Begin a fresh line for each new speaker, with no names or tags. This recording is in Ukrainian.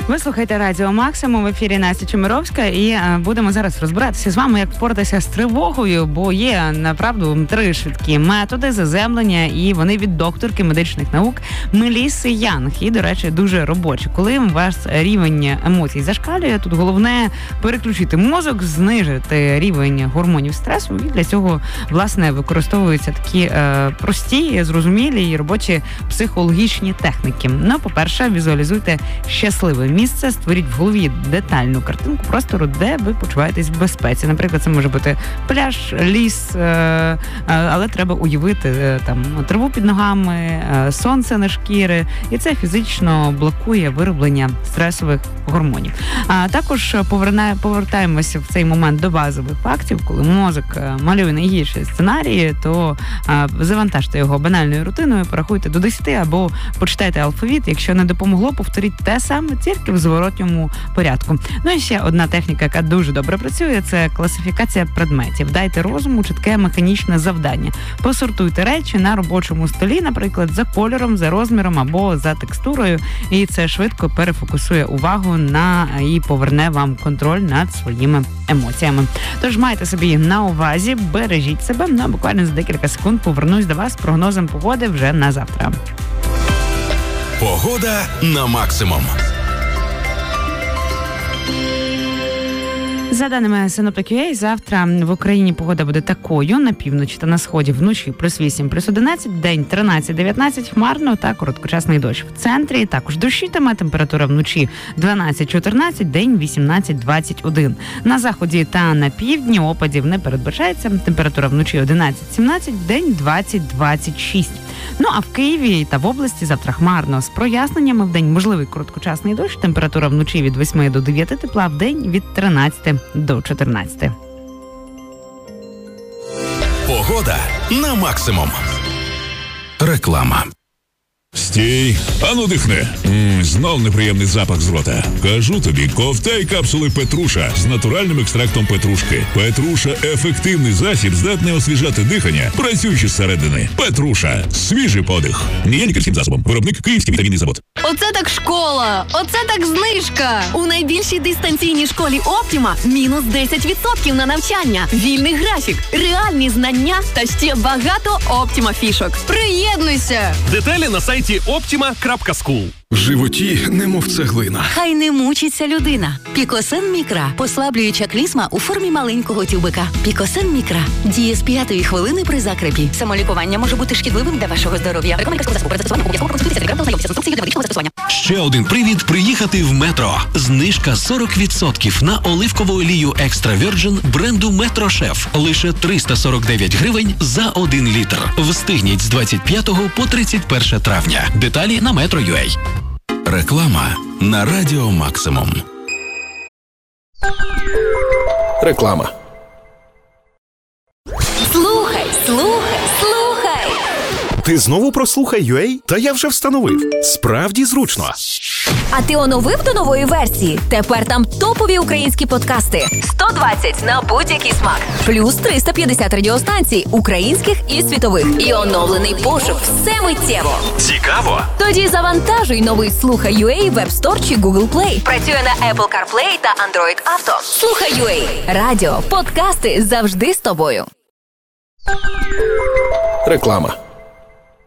Ви слухаєте Радіо Максимум, в ефірі Настя Чемеровська, і будемо зараз розбиратися з вами, як впоратися з тривогою, бо є, направду, 3 швидкі методи заземлення, і вони від докторки медичних наук Меліси Янг. І, до речі, дуже робочі. Коли у вас рівень емоцій зашкалює, тут головне переключити мозок, знижити рівень гормонів стресу, і для цього, власне, використовуються такі прості, зрозумілі і робочі психологічні техніки. Ну, по-перше, візуалізуйте щасливе місце, створіть в голові детальну картинку простору, де ви почуваєтесь в безпеці. Наприклад, це може бути пляж, ліс, але треба уявити там траву під ногами, сонце на шкіри, і це фізично блокує вироблення стресових гормонів. А також повертаємося в цей момент до базових фактів. Коли мозок малює найгірші сценарії, то завантажте його банальною рутиною, порахуйте до 10 або почитайте алфавіт. Якщо не допомогло, повторіть те саме, тільки в зворотньому порядку. Ну і ще одна техніка, яка дуже добре працює, це класифікація предметів. Дайте розуму чітке механічне завдання. Посортуйте речі на робочому столі, наприклад, за кольором, за розміром або за текстурою, і це швидко перефокусує увагу і поверне вам контроль над своїми емоціями. Тож майте собі на увазі, бережіть себе. Ну, буквально за декілька секунд повернусь до вас з прогнозом погоди вже на завтра.
Погода на максимум.
За даними Synoptic.ua, завтра в Україні погода буде такою: на півночі та на сході вночі +8, +11, день 13-19, хмарно та короткочасний дощ. В центрі також дощитиме, температура вночі 12-14, день 18-21. На заході та на півдні опадів не передбачається, температура вночі 11-17, день 20-26. Ну а в Києві та в області завтра хмарно з проясненнями, в день можливий короткочасний дощ, температура вночі від 8 до 9 тепла, в день від 13 до 14.
Погода на максимум. Реклама.
Стій, ану дихни. Знов неприємний запах з рота. Кажу тобі, ковтай капсули Петруша з натуральним екстрактом петрушки. Петруша – ефективний засіб, здатний освіжати дихання, працюючи зсередини. Петруша – свіжий подих. Не є лікарським засобом. Виробник Київський вітамінний завод.
Оце так школа! Оце так знижка! У найбільшій дистанційній школі Оптіма мінус 10% на навчання, вільний графік, реальні знання та ще багато Оптіма фішок. Приєднуйся!
Деталі на сайті optima.school.
В животі немов цеглина.
Хай не мучиться людина. Пікосен Мікра. Послаблююча клізма у формі маленького тюбика. Пікосен Мікра. Діє з 5-ї хвилини при закрепі. Самолікування може бути шкідливим для вашого здоров'я. Рекомендую засобу. Перед застосуванням обов'язково консультуйтеся з лікарем та ознайомтеся з інструкцією для медичного застосування.
Ще один привід приїхати в Метро. Знижка 40% на оливкову олію Extra Virgin бренду Метро Шеф. Лише 349 гривень за 1 літр. Встигніть з 25 по 31 травня. Деталі на Metro.ua.
Реклама на Радіо Максимум. Реклама.
Слухай!
Ти знову про Слухай.ua? Та я вже встановив. Справді зручно.
А ти оновив до нової версії? Тепер там топові українські подкасти. 120 на будь-який смак. Плюс 350 радіостанцій, українських і світових. І оновлений пошук. Все миттєво.
Цікаво?
Тоді завантажуй новий Слухай.ua в App Store чи Google Play. Працює на Apple CarPlay та Android Auto. Слухай.ua. Радіо, подкасти завжди з тобою.
Реклама.